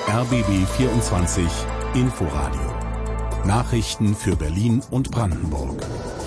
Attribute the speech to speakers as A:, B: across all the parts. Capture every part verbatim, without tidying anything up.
A: R B B vierundzwanzig Inforadio. Nachrichten für Berlin und Brandenburg.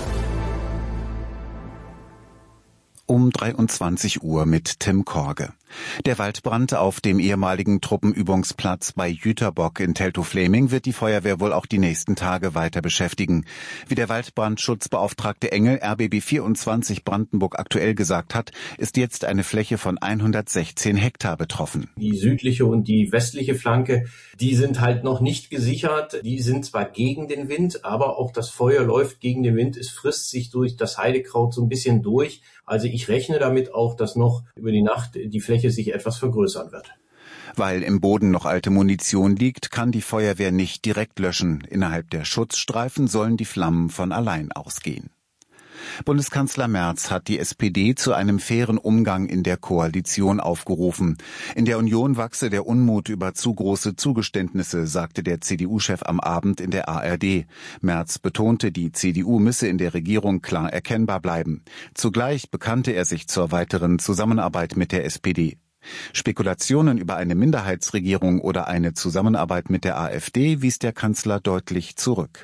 B: Um dreiundzwanzig Uhr mit Tim Korge. Der Waldbrand auf dem ehemaligen Truppenübungsplatz bei Jüterbock in Teltow-Fläming wird die Feuerwehr wohl auch die nächsten Tage weiter beschäftigen. Wie der Waldbrandschutzbeauftragte Engel R B B vierundzwanzig Brandenburg aktuell gesagt hat, ist jetzt eine Fläche von hundertsechzehn Hektar betroffen.
C: Die südliche und die westliche Flanke, die sind halt noch nicht gesichert. Die sind zwar gegen den Wind, aber auch das Feuer läuft gegen den Wind. Es frisst sich durch das Heidekraut so ein bisschen durch. Also ich rechne damit auch, dass noch über die Nacht die Fläche sich etwas vergrößern wird.
B: Weil im Boden noch alte Munition liegt, kann die Feuerwehr nicht direkt löschen. Innerhalb der Schutzstreifen sollen die Flammen von allein ausgehen. Bundeskanzler Merz hat die S P D zu einem fairen Umgang in der Koalition aufgerufen. In der Union wachse der Unmut über zu große Zugeständnisse, sagte der C D U-Chef am Abend in der A R D. Merz betonte, die C D U müsse in der Regierung klar erkennbar bleiben. Zugleich bekannte er sich zur weiteren Zusammenarbeit mit der S P D. Spekulationen über eine Minderheitsregierung oder eine Zusammenarbeit mit der AfD wies der Kanzler deutlich zurück.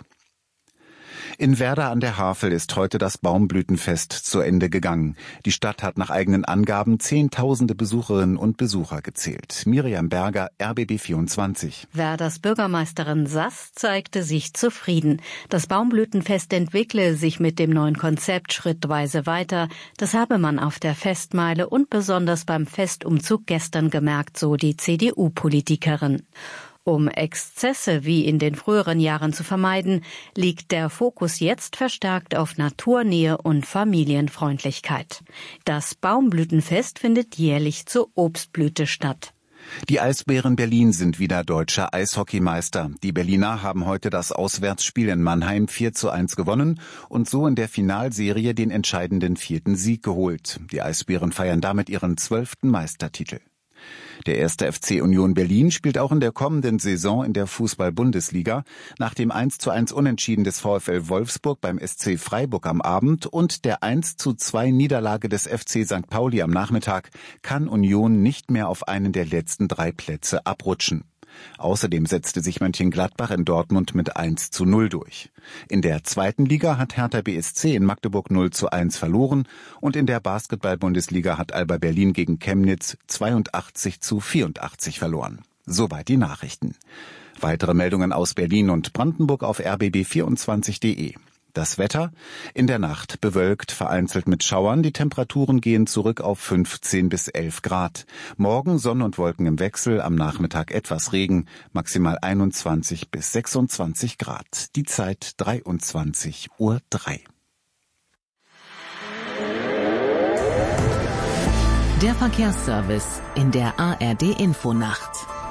B: In Werder an der Havel ist heute das Baumblütenfest zu Ende gegangen. Die Stadt hat nach eigenen Angaben zehntausende Besucherinnen und Besucher gezählt. Miriam Berger, R B B vierundzwanzig.
D: Werders Bürgermeisterin Sass zeigte sich zufrieden. Das Baumblütenfest entwickle sich mit dem neuen Konzept schrittweise weiter. Das habe man auf der Festmeile und besonders beim Festumzug gestern gemerkt, so die C D U-Politikerin. Um Exzesse wie in den früheren Jahren zu vermeiden, liegt der Fokus jetzt verstärkt auf Naturnähe und Familienfreundlichkeit. Das Baumblütenfest findet jährlich zur Obstblüte statt.
B: Die Eisbären Berlin sind wieder deutscher Eishockeymeister. Die Berliner haben heute das Auswärtsspiel in Mannheim vier zu eins gewonnen und so in der Finalserie den entscheidenden vierten Sieg geholt. Die Eisbären feiern damit ihren zwölften Meistertitel. Der erste F C Union Berlin spielt auch in der kommenden Saison in der Fußball-Bundesliga. Nach dem eins zu eins Unentschieden des VfL Wolfsburg beim S C Freiburg am Abend und der eins zu zwei Niederlage des F C Sankt Pauli am Nachmittag kann Union nicht mehr auf einen der letzten drei Plätze abrutschen. Außerdem setzte sich Mönchengladbach in Dortmund mit eins zu null durch. In der zweiten Liga hat Hertha B S C in Magdeburg null zu eins verloren und in der Basketball-Bundesliga hat Alba Berlin gegen Chemnitz zweiundachtzig zu vierundachtzig verloren. Soweit die Nachrichten. Weitere Meldungen aus Berlin und Brandenburg auf r b b vierundzwanzig punkt de. Das Wetter? In der Nacht bewölkt, vereinzelt mit Schauern. Die Temperaturen gehen zurück auf fünfzehn bis elf Grad. Morgen Sonne und Wolken im Wechsel, am Nachmittag etwas Regen, maximal einundzwanzig bis sechsundzwanzig Grad. Die Zeit dreiundzwanzig Uhr drei.
E: Der Verkehrsservice in der A R D-Infonacht.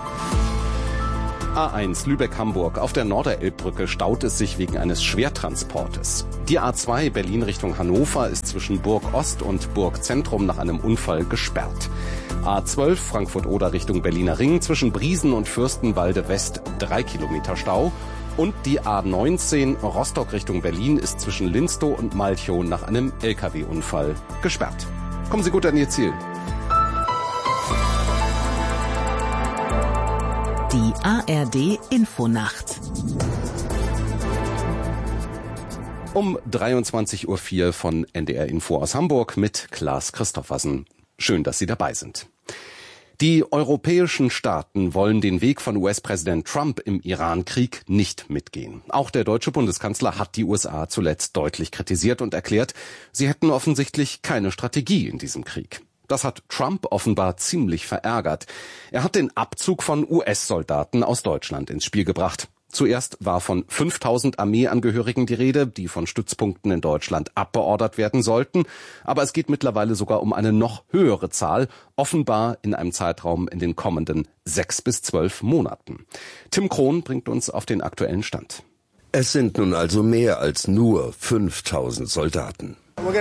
F: A eins Lübeck-Hamburg. Auf der Norderelbbrücke staut es sich wegen eines Schwertransportes. Die A zwei Berlin Richtung Hannover ist zwischen Burg Ost und Burg Zentrum nach einem Unfall gesperrt. A zwölf Frankfurt-Oder Richtung Berliner Ring zwischen Briesen und Fürstenwalde West drei Kilometer Stau. Und die A neunzehn Rostock Richtung Berlin ist zwischen Linstow und Malchow nach einem L K W-Unfall gesperrt. Kommen Sie gut an Ihr Ziel.
E: Die A R D-Infonacht.
F: Um dreiundzwanzig Uhr vier von N D R Info aus Hamburg mit Klaas Christoffersen. Schön, dass Sie dabei sind. Die europäischen Staaten wollen den Weg von U S-Präsident Trump im Iran-Krieg nicht mitgehen. Auch der deutsche Bundeskanzler hat die U S A zuletzt deutlich kritisiert und erklärt, sie hätten offensichtlich keine Strategie in diesem Krieg. Das hat Trump offenbar ziemlich verärgert. Er hat den Abzug von U S-Soldaten aus Deutschland ins Spiel gebracht. Zuerst war von fünftausend Armeeangehörigen die Rede, die von Stützpunkten in Deutschland abbeordert werden sollten. Aber es geht mittlerweile sogar um eine noch höhere Zahl, offenbar in einem Zeitraum in den kommenden sechs bis zwölf Monaten. Tim Krohn bringt uns auf den aktuellen Stand.
G: Es sind nun also mehr als nur fünftausend Soldaten.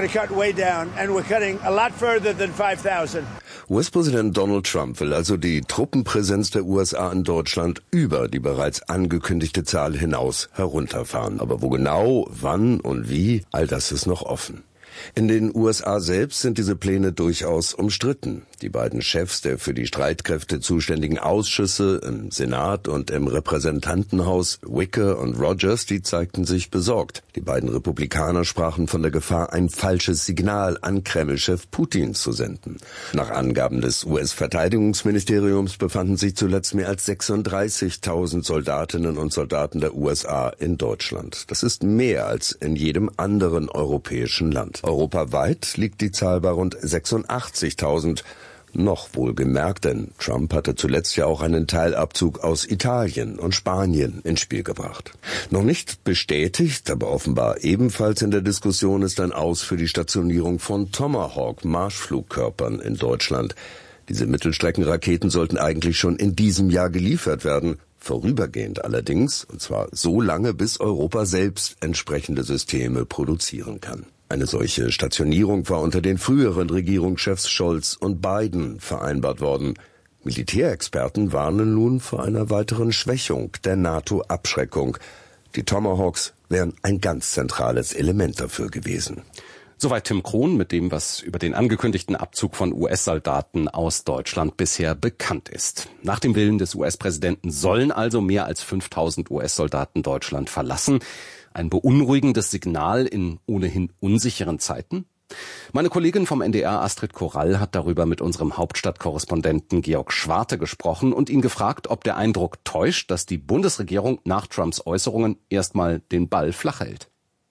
G: U S-Präsident Donald Trump will also die Truppenpräsenz der U S A in Deutschland über die bereits angekündigte Zahl hinaus herunterfahren. Aber wo genau, wann und wie, all das ist noch offen. In den U S A selbst sind diese Pläne durchaus umstritten. Die beiden Chefs der für die Streitkräfte zuständigen Ausschüsse im Senat und im Repräsentantenhaus, Wicker und Rogers, die zeigten sich besorgt. Die beiden Republikaner sprachen von der Gefahr, ein falsches Signal an Kreml-Chef Putin zu senden. Nach Angaben des U S-Verteidigungsministeriums befanden sich zuletzt mehr als sechsunddreißigtausend Soldatinnen und Soldaten der U S A in Deutschland. Das ist mehr als in jedem anderen europäischen Land. Europaweit liegt die Zahl bei rund sechsundachtzigtausend. Noch wohlgemerkt, denn Trump hatte zuletzt ja auch einen Teilabzug aus Italien und Spanien ins Spiel gebracht. Noch nicht bestätigt, aber offenbar ebenfalls in der Diskussion ist ein Aus für die Stationierung von Tomahawk-Marschflugkörpern in Deutschland. Diese Mittelstreckenraketen sollten eigentlich schon in diesem Jahr geliefert werden. Vorübergehend allerdings, und zwar so lange, bis Europa selbst entsprechende Systeme produzieren kann. Eine solche Stationierung war unter den früheren Regierungschefs Scholz und Biden vereinbart worden. Militärexperten warnen nun vor einer weiteren Schwächung der NATO-Abschreckung. Die Tomahawks wären ein ganz zentrales Element dafür gewesen.
F: Soweit Tim Krohn mit dem, was über den angekündigten Abzug von U S-Soldaten aus Deutschland bisher bekannt ist. Nach dem Willen des U S-Präsidenten sollen also mehr als fünftausend U S-Soldaten Deutschland verlassen. Ein beunruhigendes Signal in ohnehin unsicheren Zeiten? Meine Kollegin vom N D R, Astrid Korall, hat darüber mit unserem Hauptstadtkorrespondenten Georg Schwarte gesprochen und ihn gefragt, ob der Eindruck täuscht, dass die Bundesregierung nach Trumps Äußerungen erstmal den Ball flach hält.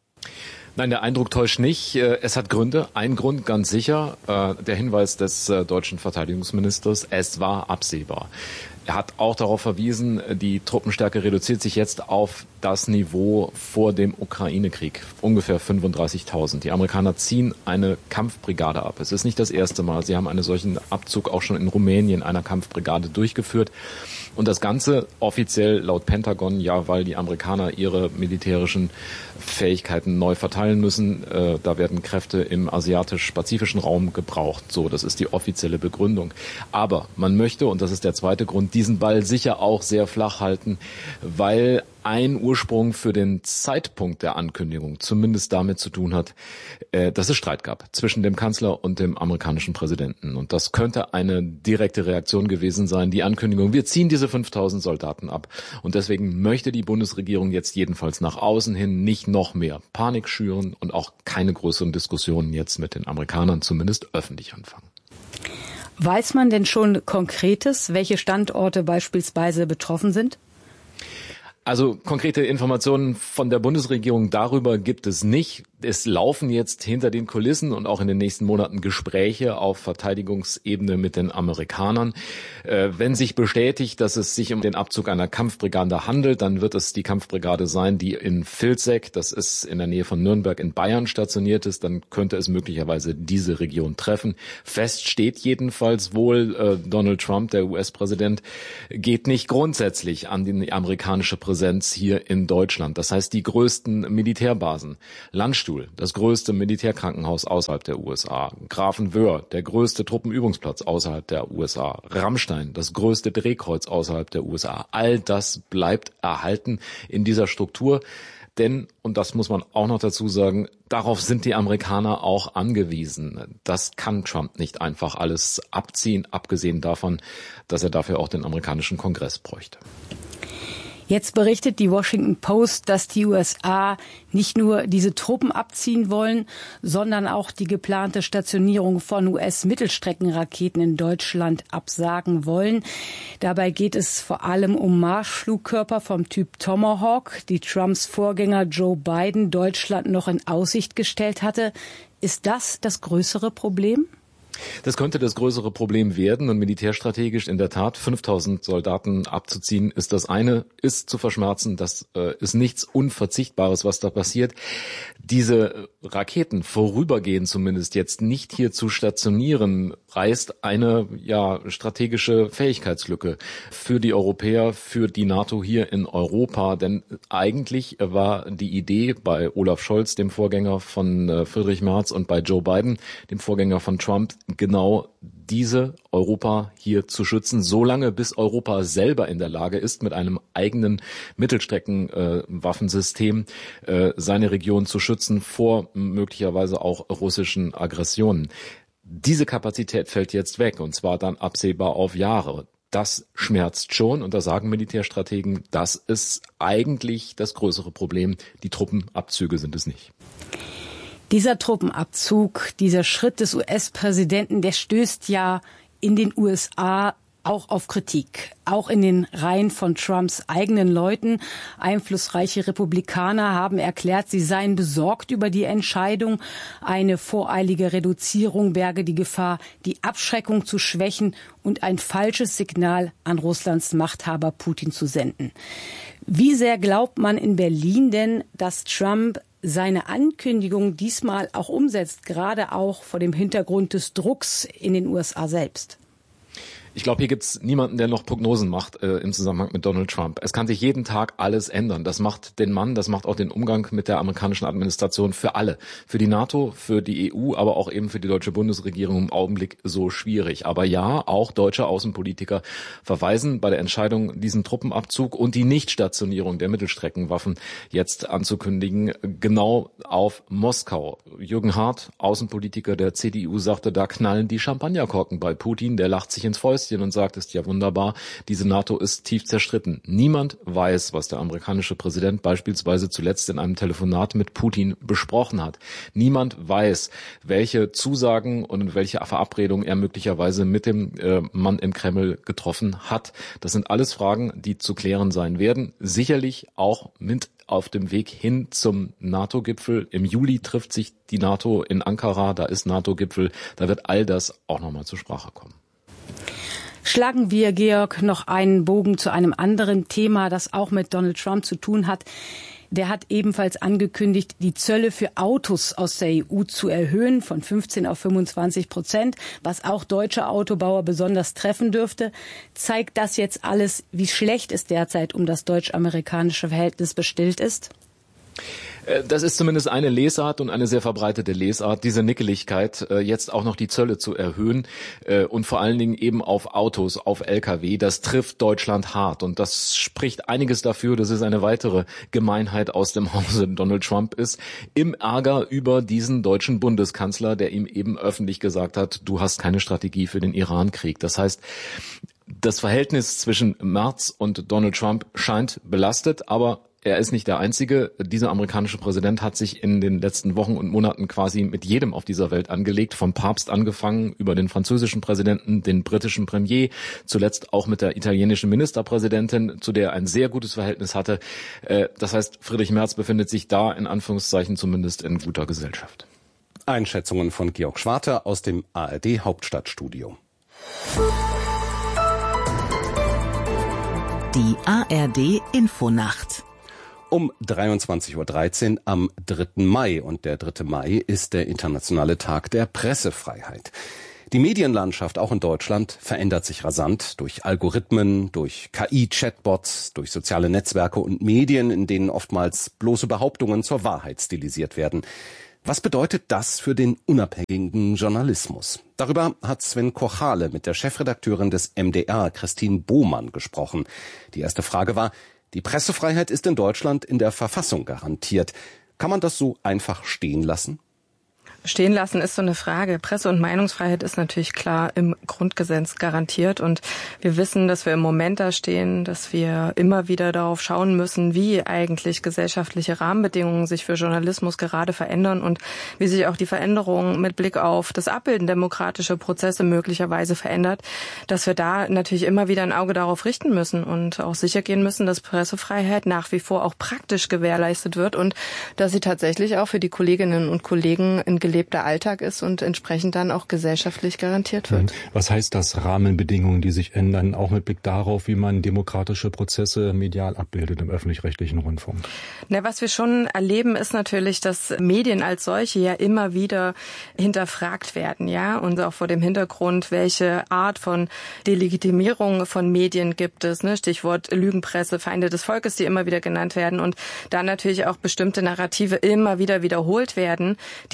H: Nein, der Eindruck täuscht nicht. Es hat Gründe. Ein Grund ganz sicher, der Hinweis des deutschen Verteidigungsministers, es war absehbar. Er hat auch darauf verwiesen, die Truppenstärke reduziert sich jetzt auf das Niveau vor dem Ukraine-Krieg, ungefähr fünfunddreißigtausend. Die Amerikaner ziehen eine Kampfbrigade ab. Es ist nicht das erste Mal. Sie haben einen solchen Abzug auch schon in Rumänien einer Kampfbrigade durchgeführt. Und das Ganze offiziell laut Pentagon, ja, weil die Amerikaner ihre militärischen Fähigkeiten neu verteilen müssen. Äh, da werden Kräfte im asiatisch-pazifischen Raum gebraucht. So, das ist die offizielle Begründung. Aber man möchte, und das ist der zweite Grund, diesen Ball sicher auch sehr flach halten, weil ein Ursprung für den Zeitpunkt der Ankündigung zumindest damit zu tun hat, äh, dass es Streit gab zwischen dem Kanzler und dem amerikanischen Präsidenten. Und das könnte eine direkte Reaktion gewesen sein, die Ankündigung, wir ziehen diese fünftausend Soldaten ab. Und deswegen möchte die Bundesregierung jetzt jedenfalls nach außen hin nicht noch mehr Panik schüren und auch keine größeren Diskussionen jetzt mit den Amerikanern zumindest öffentlich anfangen.
I: Weiß man denn schon Konkretes, welche Standorte beispielsweise betroffen sind?
H: Also konkrete Informationen von der Bundesregierung darüber gibt es nicht. Es laufen jetzt hinter den Kulissen und auch in den nächsten Monaten Gespräche auf Verteidigungsebene mit den Amerikanern. Äh, wenn sich bestätigt, dass es sich um den Abzug einer Kampfbrigade handelt, dann wird es die Kampfbrigade sein, die in Vilseck, das ist in der Nähe von Nürnberg in Bayern, stationiert ist. Dann könnte es möglicherweise diese Region treffen. Fest steht jedenfalls wohl, äh, Donald Trump, der U S-Präsident, geht nicht grundsätzlich an die amerikanische Präsenz hier in Deutschland. Das heißt, die größten Militärbasen, Landstuhl, das größte Militärkrankenhaus außerhalb der U S A, Grafenwöhr, der größte Truppenübungsplatz außerhalb der U S A, Rammstein, das größte Drehkreuz außerhalb der U S A. All das bleibt erhalten in dieser Struktur. Denn, und das muss man auch noch dazu sagen, darauf sind die Amerikaner auch angewiesen. Das kann Trump nicht einfach alles abziehen, abgesehen davon, dass er dafür auch den amerikanischen Kongress bräuchte.
I: Jetzt berichtet die Washington Post, dass die U S A nicht nur diese Truppen abziehen wollen, sondern auch die geplante Stationierung von U S-Mittelstreckenraketen in Deutschland absagen wollen. Dabei geht es vor allem um Marschflugkörper vom Typ Tomahawk, die Trumps Vorgänger Joe Biden Deutschland noch in Aussicht gestellt hatte. Ist das das größere Problem?
H: Das könnte das größere Problem werden und militärstrategisch in der Tat fünftausend Soldaten abzuziehen ist das eine, ist zu verschmerzen, das äh, ist nichts Unverzichtbares, was da passiert. Diese Raketen vorübergehend zumindest jetzt nicht hier zu stationieren, reißt eine ja strategische Fähigkeitslücke für die Europäer, für die NATO hier in Europa, denn eigentlich war die Idee bei Olaf Scholz, dem Vorgänger von äh, Friedrich Merz, und bei Joe Biden, dem Vorgänger von Trump, genau diese Europa hier zu schützen, solange bis Europa selber in der Lage ist, mit einem eigenen Mittelstreckenwaffensystem äh, äh, seine Region zu schützen vor möglicherweise auch russischen Aggressionen. Diese Kapazität fällt jetzt weg, und zwar dann absehbar auf Jahre. Das schmerzt schon, und da sagen Militärstrategen, das ist eigentlich das größere Problem. Die Truppenabzüge sind es nicht.
I: Dieser Truppenabzug, dieser Schritt des U S-Präsidenten, der stößt ja in den U S A auch auf Kritik. Auch in den Reihen von Trumps eigenen Leuten. Einflussreiche Republikaner haben erklärt, sie seien besorgt über die Entscheidung. Eine voreilige Reduzierung berge die Gefahr, die Abschreckung zu schwächen und ein falsches Signal an Russlands Machthaber Putin zu senden. Wie sehr glaubt man in Berlin denn, dass Trump seine Ankündigung diesmal auch umsetzt, gerade auch vor dem Hintergrund des Drucks in den U S A selbst?
H: Ich glaube, hier gibt's niemanden, der noch Prognosen macht äh, im Zusammenhang mit Donald Trump. Es kann sich jeden Tag alles ändern. Das macht den Mann, das macht auch den Umgang mit der amerikanischen Administration für alle. Für die NATO, für die E U, aber auch eben für die deutsche Bundesregierung im Augenblick so schwierig. Aber ja, auch deutsche Außenpolitiker verweisen bei der Entscheidung, diesen Truppenabzug und die Nichtstationierung der Mittelstreckenwaffen jetzt anzukündigen, genau auf Moskau. Jürgen Hart, Außenpolitiker der C D U, sagte, da knallen die Champagnerkorken bei Putin. Der lacht sich ins Fäustchen und sagt, ist ja wunderbar, diese NATO ist tief zerstritten. Niemand weiß, was der amerikanische Präsident beispielsweise zuletzt in einem Telefonat mit Putin besprochen hat. Niemand weiß, welche Zusagen und welche Verabredungen er möglicherweise mit dem äh, Mann im Kreml getroffen hat. Das sind alles Fragen, die zu klären sein werden. Sicherlich auch mit auf dem Weg hin zum NATO-Gipfel. Im Juli trifft sich die NATO in Ankara, da ist NATO-Gipfel. Da wird all das auch nochmal zur Sprache kommen.
I: Schlagen wir, Georg, noch einen Bogen zu einem anderen Thema, das auch mit Donald Trump zu tun hat. Der hat ebenfalls angekündigt, die Zölle für Autos aus der E U zu erhöhen von fünfzehn auf fünfundzwanzig Prozent, was auch deutsche Autobauer besonders treffen dürfte. Zeigt das jetzt alles, wie schlecht es derzeit um das deutsch-amerikanische Verhältnis bestellt ist?
H: Das ist zumindest eine Lesart und eine sehr verbreitete Lesart, diese Nickeligkeit, jetzt auch noch die Zölle zu erhöhen und vor allen Dingen eben auf Autos, auf L K W. Das trifft Deutschland hart und das spricht einiges dafür, dass es eine weitere Gemeinheit aus dem Hause Donald Trump ist, im Ärger über diesen deutschen Bundeskanzler, der ihm eben öffentlich gesagt hat, du hast keine Strategie für den Irankrieg. Das heißt, das Verhältnis zwischen Merz und Donald Trump scheint belastet, aber er ist nicht der Einzige. Dieser amerikanische Präsident hat sich in den letzten Wochen und Monaten quasi mit jedem auf dieser Welt angelegt, vom Papst angefangen, über den französischen Präsidenten, den britischen Premier, zuletzt auch mit der italienischen Ministerpräsidentin, zu der er ein sehr gutes Verhältnis hatte. Das heißt, Friedrich Merz befindet sich da in Anführungszeichen zumindest in guter Gesellschaft.
F: Einschätzungen von Georg Schwarte aus dem A R D Hauptstadtstudio.
E: Die A R D Infonacht.
F: Um dreiundzwanzig Uhr dreizehn am dritten Mai. Und der dritte Mai ist der internationale Tag der Pressefreiheit. Die Medienlandschaft, auch in Deutschland, verändert sich rasant durch Algorithmen, durch K I-Chatbots, durch soziale Netzwerke und Medien, in denen oftmals bloße Behauptungen zur Wahrheit stilisiert werden. Was bedeutet das für den unabhängigen Journalismus? Darüber hat Sven Kochale mit der Chefredakteurin des M D R, Christine Bohmann, gesprochen. Die erste Frage war: Die Pressefreiheit ist in Deutschland in der Verfassung garantiert. Kann man das so einfach stehen lassen?
J: Stehen lassen ist so eine Frage. Presse- und Meinungsfreiheit ist natürlich klar im Grundgesetz garantiert. Und wir wissen, dass wir im Moment da stehen, dass wir immer wieder darauf schauen müssen, wie eigentlich gesellschaftliche Rahmenbedingungen sich für Journalismus gerade verändern und wie sich auch die Veränderung mit Blick auf das Abbilden demokratischer Prozesse möglicherweise verändert, dass wir da natürlich immer wieder ein Auge darauf richten müssen und auch sicher gehen müssen, dass Pressefreiheit nach wie vor auch praktisch gewährleistet wird und dass sie tatsächlich auch für die Kolleginnen und Kollegen in gelebter Alltag ist und entsprechend dann auch gesellschaftlich garantiert wird.
K: Was heißt das, Rahmenbedingungen, die sich ändern, auch mit Blick darauf, wie man demokratische Prozesse medial abbildet im öffentlich-rechtlichen Rundfunk?
J: Na, was wir schon erleben, ist natürlich, dass Medien als solche ja immer wieder hinterfragt werden, ja, und auch vor dem Hintergrund, welche Art von Delegitimierung von Medien gibt es, ne? Stichwort Lügenpresse, Feinde des Volkes, die immer wieder genannt werden und dann natürlich auch bestimmte Narrative immer wieder wiederholt werden, die letzten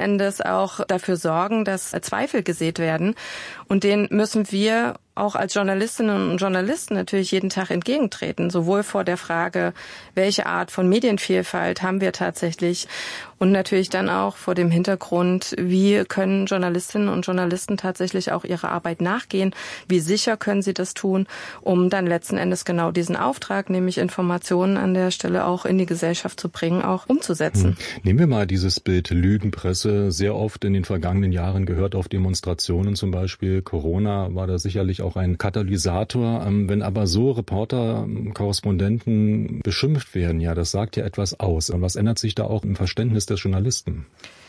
J: Endes auch dafür sorgen, dass Zweifel gesät werden. Und den müssen wir auch als Journalistinnen und Journalisten natürlich jeden Tag entgegentreten, sowohl vor der Frage, welche Art von Medienvielfalt haben wir tatsächlich und natürlich dann auch vor dem Hintergrund, wie können Journalistinnen und Journalisten tatsächlich auch ihrer Arbeit nachgehen, wie sicher können sie das tun, um dann letzten Endes genau diesen Auftrag, nämlich Informationen an der Stelle auch in die Gesellschaft zu bringen, auch umzusetzen.
K: Hm. Nehmen wir mal dieses Bild Lügenpresse, sehr oft in den vergangenen Jahren gehört auf Demonstrationen zum Beispiel. Corona war da sicherlich auch ein Katalysator. Wenn aber so Reporter, Korrespondenten beschimpft werden, ja, das sagt ja etwas aus. Und was ändert sich da auch im Verständnis des Journalisten?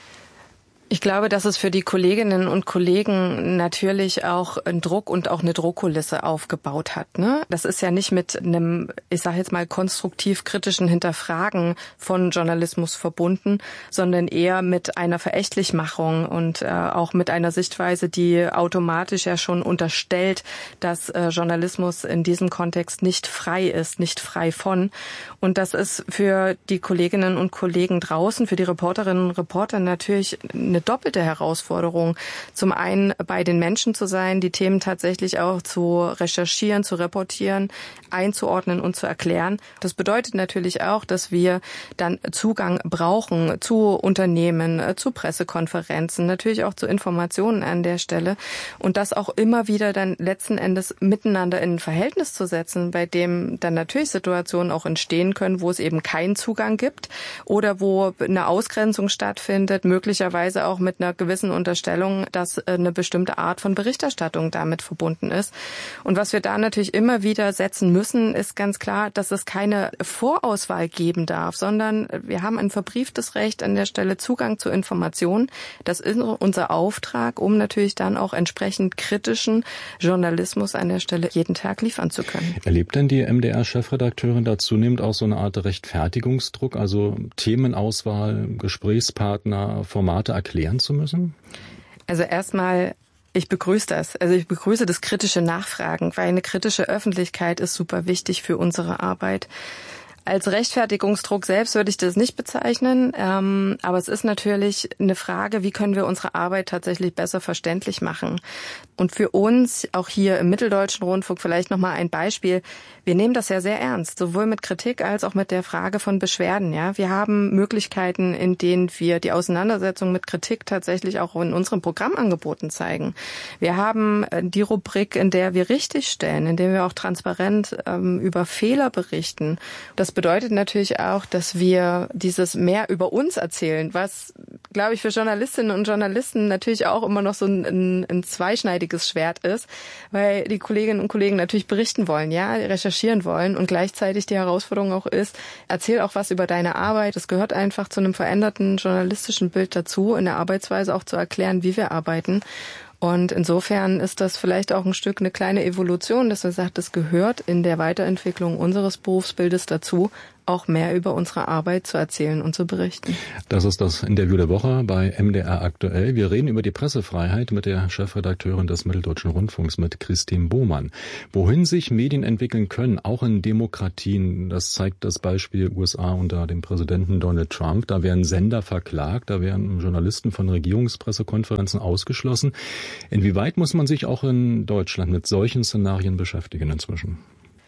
J: Ich glaube, dass es für die Kolleginnen und Kollegen natürlich auch einen Druck und auch eine Druckkulisse aufgebaut hat. Ne? Das ist ja nicht mit einem, ich sage jetzt mal, konstruktiv-kritischen Hinterfragen von Journalismus verbunden, sondern eher mit einer Verächtlichmachung und äh, auch mit einer Sichtweise, die automatisch ja schon unterstellt, dass äh, Journalismus in diesem Kontext nicht frei ist, nicht frei von. Und das ist für die Kolleginnen und Kollegen draußen, für die Reporterinnen und Reporter natürlich eine doppelte Herausforderung. Zum einen bei den Menschen zu sein, die Themen tatsächlich auch zu recherchieren, zu reportieren, einzuordnen und zu erklären. Das bedeutet natürlich auch, dass wir dann Zugang brauchen zu Unternehmen, zu Pressekonferenzen, natürlich auch zu Informationen an der Stelle und das auch immer wieder dann letzten Endes miteinander in ein Verhältnis zu setzen, bei dem dann natürlich Situationen auch entstehen können, wo es eben keinen Zugang gibt oder wo eine Ausgrenzung stattfindet, möglicherweise auch mit einer gewissen Unterstellung, dass eine bestimmte Art von Berichterstattung damit verbunden ist. Und was wir da natürlich immer wieder setzen müssen, ist ganz klar, dass es keine Vorauswahl geben darf, sondern wir haben ein verbrieftes Recht an der Stelle Zugang zu Informationen. Das ist unser Auftrag, um natürlich dann auch entsprechend kritischen Journalismus an der Stelle jeden Tag liefern zu können.
K: Erlebt denn die M D R-Chefredakteurin da zunehmend auch so eine Art Rechtfertigungsdruck, also Themenauswahl, Gesprächspartner, Formate erklären zu müssen?
J: Also erstmal, ich begrüße das. Also ich begrüße das kritische Nachfragen, weil eine kritische Öffentlichkeit ist super wichtig für unsere Arbeit. Als Rechtfertigungsdruck selbst würde ich das nicht bezeichnen, ähm, aber es ist natürlich eine Frage, wie können wir unsere Arbeit tatsächlich besser verständlich machen. Und für uns, auch hier im Mitteldeutschen Rundfunk, vielleicht nochmal ein Beispiel. Wir nehmen das ja sehr ernst, sowohl mit Kritik als auch mit der Frage von Beschwerden. Ja, wir haben Möglichkeiten, in denen wir die Auseinandersetzung mit Kritik tatsächlich auch in unseren Programmangeboten zeigen. Wir haben die Rubrik, in der wir richtigstellen, in der wir auch transparent ähm, über Fehler berichten. Das bedeutet natürlich auch, dass wir dieses mehr über uns erzählen, was, glaube ich, für Journalistinnen und Journalisten natürlich auch immer noch so ein, ein, ein zweischneidiges Schwert ist, weil die Kolleginnen und Kollegen natürlich berichten wollen, ja, recherchieren wollen und gleichzeitig die Herausforderung auch ist, erzähl auch was über deine Arbeit. Es gehört einfach zu einem veränderten journalistischen Bild dazu, in der Arbeitsweise auch zu erklären, wie wir arbeiten. Und insofern ist das vielleicht auch ein Stück eine kleine Evolution, dass man sagt, das gehört in der Weiterentwicklung unseres Berufsbildes dazu, auch mehr über unsere Arbeit zu erzählen und zu berichten.
K: Das ist das Interview der Woche bei M D R aktuell. Wir reden über die Pressefreiheit mit der Chefredakteurin des Mitteldeutschen Rundfunks, mit Christine Bohmann. Wohin sich Medien entwickeln können, auch in Demokratien, das zeigt das Beispiel U S A unter dem Präsidenten Donald Trump. Da werden Sender verklagt, da werden Journalisten von Regierungspressekonferenzen ausgeschlossen. Inwieweit muss man sich auch in Deutschland mit solchen Szenarien beschäftigen inzwischen?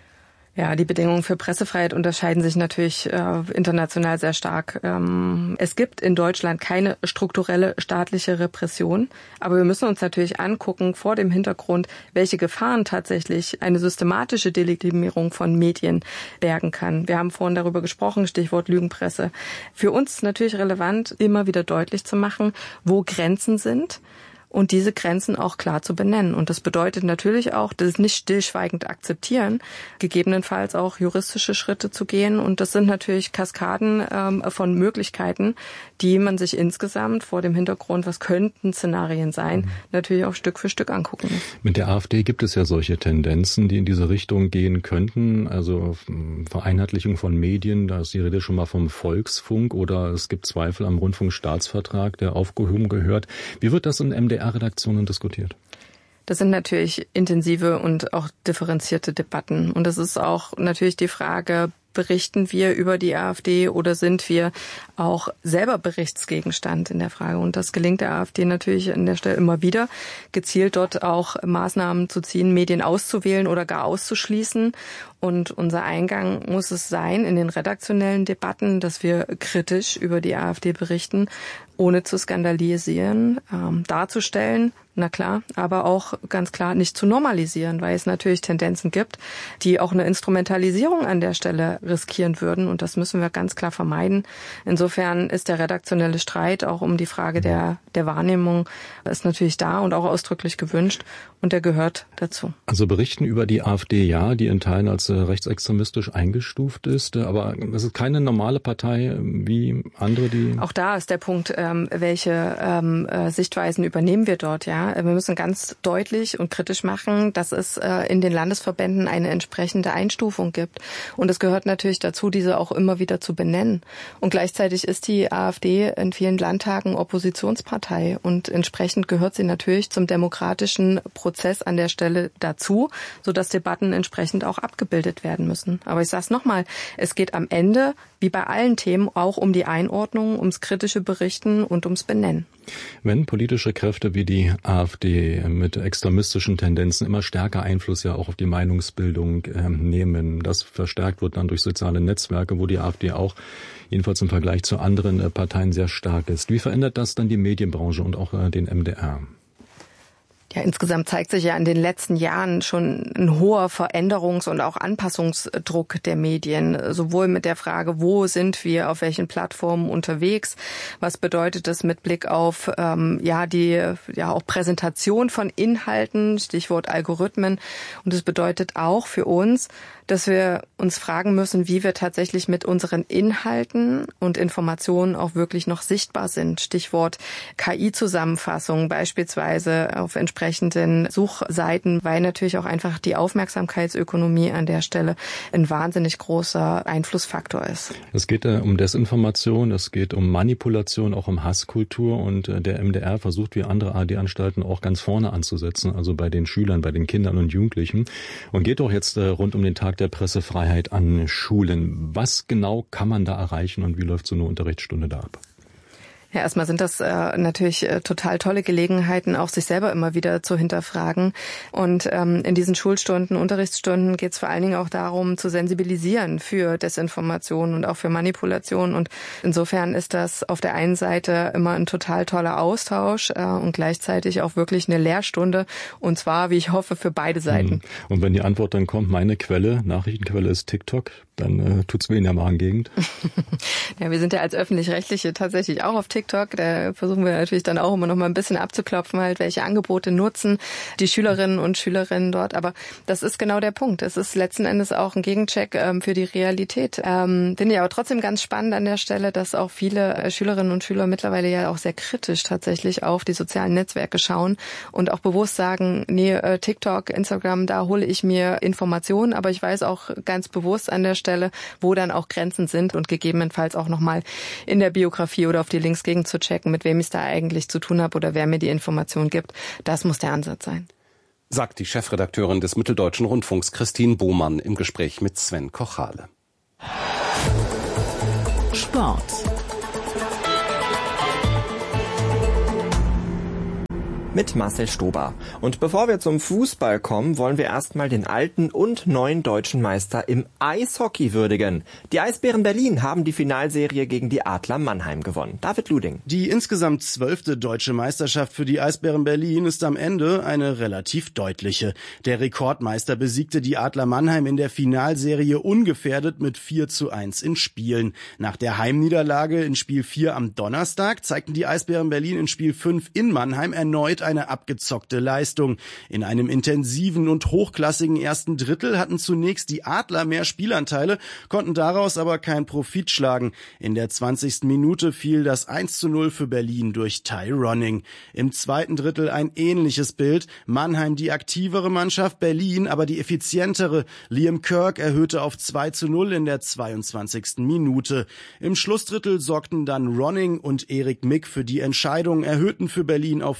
J: Ja, die Bedingungen für Pressefreiheit unterscheiden sich natürlich äh, international sehr stark. Ähm, es gibt in Deutschland keine strukturelle staatliche Repression, aber wir müssen uns natürlich angucken vor dem Hintergrund, welche Gefahren tatsächlich eine systematische Delegitimierung von Medien bergen kann. Wir haben vorhin darüber gesprochen, Stichwort Lügenpresse. Für uns ist natürlich relevant, immer wieder deutlich zu machen, wo Grenzen sind, und diese Grenzen auch klar zu benennen. Und das bedeutet natürlich auch, das nicht stillschweigend akzeptieren, gegebenenfalls auch juristische Schritte zu gehen. Und das sind natürlich Kaskaden ähm, von Möglichkeiten, die man sich insgesamt vor dem Hintergrund, was könnten Szenarien sein, mhm. natürlich auch Stück für Stück angucken muss.
K: Mit der AfD gibt es ja solche Tendenzen, die in diese Richtung gehen könnten. Also Vereinheitlichung von Medien, da ist die Rede schon mal vom Volksfunk, oder es gibt Zweifel am Rundfunkstaatsvertrag, der aufgehoben gehört. Wie wird das in M D R-Redaktionen diskutiert?
J: Das sind natürlich intensive und auch differenzierte Debatten. Und das ist auch natürlich die Frage, berichten wir über die AfD oder sind wir auch selber Berichtsgegenstand in der Frage? Und das gelingt der AfD natürlich an der Stelle immer wieder, gezielt dort auch Maßnahmen zu ziehen, Medien auszuwählen oder gar auszuschließen. Und unser Eingang muss es sein in den redaktionellen Debatten, dass wir kritisch über die AfD berichten, ohne zu skandalisieren, ähm, darzustellen, na klar, aber auch ganz klar nicht zu normalisieren, weil es natürlich Tendenzen gibt, die auch eine Instrumentalisierung an der Stelle riskieren würden. Und das müssen wir ganz klar vermeiden. Insofern ist der redaktionelle Streit auch um die Frage der, der Wahrnehmung ist natürlich da und auch ausdrücklich gewünscht. Und der gehört dazu.
K: Also berichten über die AfD, ja, die in Teilen als äh, rechtsextremistisch eingestuft ist. Aber es ist keine normale Partei wie andere, die...
J: Auch da ist der Punkt, ähm, welche ähm, äh, Sichtweisen übernehmen wir dort, ja. Wir müssen ganz deutlich und kritisch machen, dass es äh, in den Landesverbänden eine entsprechende Einstufung gibt. Und es gehört natürlich dazu, diese auch immer wieder zu benennen. Und gleichzeitig ist die AfD in vielen Landtagen Oppositionspartei. Und entsprechend gehört sie natürlich zum demokratischen Prozess an der Stelle dazu, sodass Debatten entsprechend auch abgebildet werden müssen. Aber ich sage es nochmal, es geht am Ende, wie bei allen Themen, auch um die Einordnung, ums kritische Berichten und ums Benennen.
K: Wenn politische Kräfte wie die AfD mit extremistischen Tendenzen immer stärker Einfluss ja auch auf die Meinungsbildung äh, nehmen, das verstärkt wird dann durch soziale Netzwerke, wo die AfD auch jedenfalls im Vergleich zu anderen äh, Parteien sehr stark ist. Wie verändert das dann die Medienbranche und auch äh, den M D R?
J: Ja, insgesamt zeigt sich ja in den letzten Jahren schon ein hoher Veränderungs- und auch Anpassungsdruck der Medien, sowohl mit der Frage, wo sind wir, auf welchen Plattformen unterwegs, was bedeutet das mit Blick auf ähm, ja die ja auch Präsentation von Inhalten, Stichwort Algorithmen, und es bedeutet auch für uns, dass wir uns fragen müssen, wie wir tatsächlich mit unseren Inhalten und Informationen auch wirklich noch sichtbar sind. Stichwort K I-Zusammenfassung beispielsweise auf entsprechenden Suchseiten, weil natürlich auch einfach die Aufmerksamkeitsökonomie an der Stelle ein wahnsinnig großer Einflussfaktor ist.
K: Es geht äh, um Desinformation, es geht um Manipulation, auch um Hasskultur, und äh, der M D R versucht wie andere A R D-Anstalten auch ganz vorne anzusetzen, also bei den Schülern, bei den Kindern und Jugendlichen, und geht auch jetzt äh, rund um den Tag der Pressefreiheit an Schulen. Was genau kann man da erreichen und wie läuft so eine Unterrichtsstunde da ab?
J: Ja, erstmal sind das äh, natürlich äh, total tolle Gelegenheiten, auch sich selber immer wieder zu hinterfragen. Und ähm, in diesen Schulstunden, Unterrichtsstunden geht es vor allen Dingen auch darum, zu sensibilisieren für Desinformation und auch für Manipulation. Und insofern ist das auf der einen Seite immer ein total toller Austausch äh, und gleichzeitig auch wirklich eine Lehrstunde. Und zwar, wie ich hoffe, für beide Seiten.
K: Und wenn die Antwort dann kommt, meine Quelle, Nachrichtenquelle ist TikTok, dann äh, tut's weh in der Magengegend.
J: Ja, wir sind ja als Öffentlich-Rechtliche tatsächlich auch auf TikTok. Da versuchen wir natürlich dann auch immer noch mal ein bisschen abzuklopfen, halt, welche Angebote nutzen die Schülerinnen und Schülerinnen dort. Aber das ist genau der Punkt. Es ist letzten Endes auch ein Gegencheck ähm, für die Realität. Ähm, finde ich aber trotzdem ganz spannend an der Stelle, dass auch viele äh, Schülerinnen und Schüler mittlerweile ja auch sehr kritisch tatsächlich auf die sozialen Netzwerke schauen und auch bewusst sagen, nee, äh, TikTok, Instagram, da hole ich mir Informationen, aber ich weiß auch ganz bewusst an der Stelle, wo dann auch Grenzen sind und gegebenenfalls auch nochmal in der Biografie oder auf die Links gegen zu checken, mit wem ich es da eigentlich zu tun habe oder wer mir die Information gibt. Das muss der Ansatz sein.
F: Sagt die Chefredakteurin des Mitteldeutschen Rundfunks Christine Bohmann im Gespräch mit Sven Kochale.
E: Sport.
L: Mit Marcel Stober. Und bevor wir zum Fußball kommen, wollen wir erstmal den alten und neuen deutschen Meister im Eishockey würdigen. Die Eisbären Berlin haben die Finalserie gegen die Adler Mannheim gewonnen. David Luding.
M: Die insgesamt zwölfte deutsche Meisterschaft für die Eisbären Berlin ist am Ende eine relativ deutliche. Der Rekordmeister besiegte die Adler Mannheim in der Finalserie ungefährdet mit vier zu eins in Spielen. Nach der Heimniederlage in Spiel vier am Donnerstag zeigten die Eisbären Berlin in Spiel fünf in Mannheim erneut eine abgezockte Leistung. In einem intensiven und hochklassigen ersten Drittel hatten zunächst die Adler mehr Spielanteile, konnten daraus aber keinen Profit schlagen. In der zwanzigsten Minute fiel das eins zu null für Berlin durch Ty Ronning. Im zweiten Drittel ein ähnliches Bild. Mannheim die aktivere Mannschaft, Berlin aber die effizientere. Liam Kirk erhöhte auf zwei zu null in der zweiundzwanzigsten Minute. Im Schlussdrittel sorgten dann Ronning und Erik Mick für die Entscheidung, erhöhten für Berlin auf vier zu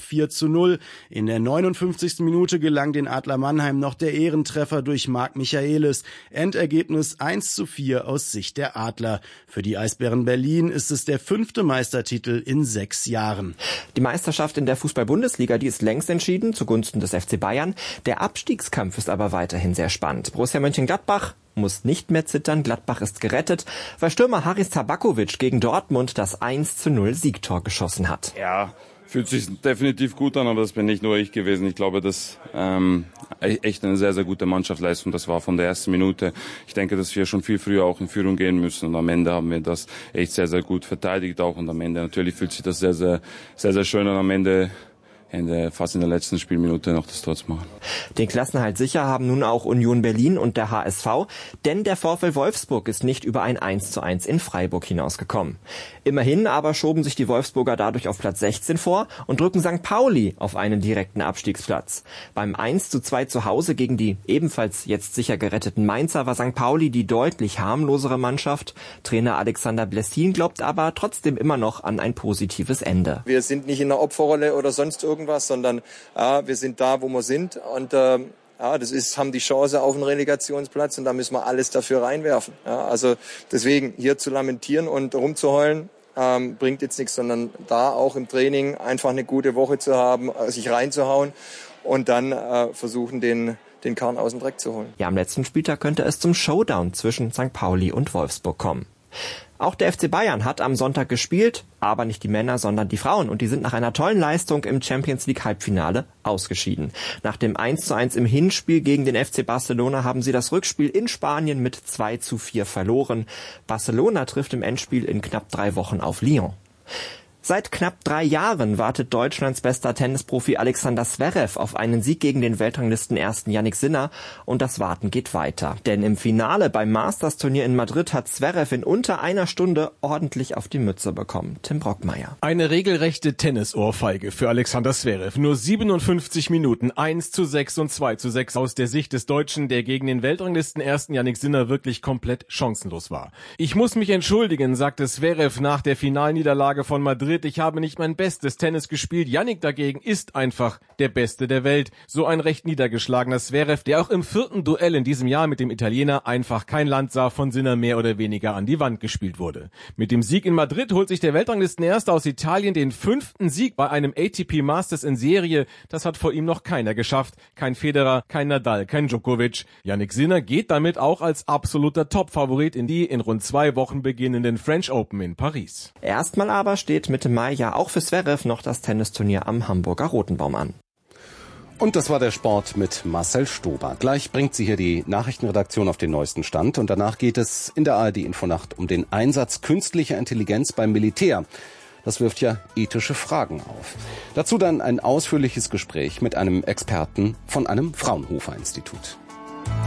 M: null. In der neunundfünfzigsten Minute gelang den Adler Mannheim noch der Ehrentreffer durch Marc Michaelis. Endergebnis eins zu vier aus Sicht der Adler. Für die Eisbären Berlin ist es der fünfte Meistertitel in sechs Jahren.
L: Die Meisterschaft in der Fußball-Bundesliga, die ist längst entschieden zugunsten des F C Bayern. Der Abstiegskampf ist aber weiterhin sehr spannend. Borussia Mönchengladbach muss nicht mehr zittern. Gladbach ist gerettet, weil Stürmer Haris Tabakovic gegen Dortmund das eins zu null Siegtor geschossen hat.
N: Ja, fühlt sich definitiv gut an, aber das bin nicht nur ich gewesen. Ich glaube, das ähm, echt eine sehr, sehr gute Mannschaftsleistung. Das war von der ersten Minute. Ich denke, dass wir schon viel früher auch in Führung gehen müssen. Und am Ende haben wir das echt sehr, sehr gut verteidigt auch. Und am Ende natürlich fühlt sich das sehr, sehr, sehr, sehr schön an. Am Ende Ende, fast in der letzten Spielminute noch das Tor zu machen.
L: Den Klassenerhalt sicher haben nun auch Union Berlin und der H S V, denn der VfL Wolfsburg ist nicht über ein eins zu eins in Freiburg hinausgekommen. Immerhin aber schoben sich die Wolfsburger dadurch auf Platz sechzehn vor und drücken Sankt Pauli auf einen direkten Abstiegsplatz. Beim eins zu zwei zu Hause gegen die ebenfalls jetzt sicher geretteten Mainzer war Sankt Pauli die deutlich harmlosere Mannschaft. Trainer Alexander Blessin glaubt aber trotzdem immer noch an ein positives Ende.
O: Wir sind nicht in der Opferrolle oder sonst irgendwas. Irgendwas, sondern ja, wir sind da, wo wir sind und äh, ja, das ist, haben die Chance auf einen Relegationsplatz und da müssen wir alles dafür reinwerfen. Ja, also deswegen hier zu lamentieren und rumzuheulen ähm, bringt jetzt nichts, sondern da auch im Training einfach eine gute Woche zu haben, sich reinzuhauen und dann äh, versuchen, den den Karren aus dem Dreck zu holen.
L: Ja, am letzten Spieltag könnte es zum Showdown zwischen Sankt Pauli und Wolfsburg kommen. Auch der F C Bayern hat am Sonntag gespielt, aber nicht die Männer, sondern die Frauen. Und die sind nach einer tollen Leistung im Champions League Halbfinale ausgeschieden. Nach dem eins zu eins im Hinspiel gegen den F C Barcelona haben sie das Rückspiel in Spanien mit zwei zu vier verloren. Barcelona trifft im Endspiel in knapp drei Wochen auf Lyon. Seit knapp drei Jahren wartet Deutschlands bester Tennisprofi Alexander Zverev auf einen Sieg gegen den Weltranglistenersten Jannik Sinner und das Warten geht weiter. Denn im Finale beim Masters-Turnier in Madrid hat Zverev in unter einer Stunde ordentlich auf die Mütze bekommen. Tim Brockmeier.
P: Eine regelrechte Tennisohrfeige für Alexander Zverev. Nur siebenundfünfzig Minuten, eins zu sechs und zwei zu sechs aus der Sicht des Deutschen, der gegen den Weltranglistenersten Jannik Sinner wirklich komplett chancenlos war. Ich muss mich entschuldigen, sagte Zverev nach der Finalniederlage von Madrid. Ich habe nicht mein bestes Tennis gespielt. Jannik dagegen ist einfach der Beste der Welt. So ein recht niedergeschlagener Zverev, der auch im vierten Duell in diesem Jahr mit dem Italiener einfach kein Land sah, von Sinner mehr oder weniger an die Wand gespielt wurde. Mit dem Sieg in Madrid holt sich der Weltranglistenerste aus Italien den fünften Sieg bei einem A T P Masters in Serie. Das hat vor ihm noch keiner geschafft. Kein Federer, kein Nadal, kein Djokovic. Jannik Sinner geht damit auch als absoluter Topfavorit in die in rund zwei Wochen beginnenden French Open in Paris.
L: Erstmal aber steht mit Mitte Mai ja auch für Zverev noch das Tennisturnier am Hamburger Rotenbaum an.
F: Und das war der Sport mit Marcel Stober. Gleich bringt sie hier die Nachrichtenredaktion auf den neuesten Stand und danach geht es in der A R D Infonacht um den Einsatz künstlicher Intelligenz beim Militär. Das wirft ja ethische Fragen auf. Dazu dann ein ausführliches Gespräch mit einem Experten von einem Fraunhofer Institut.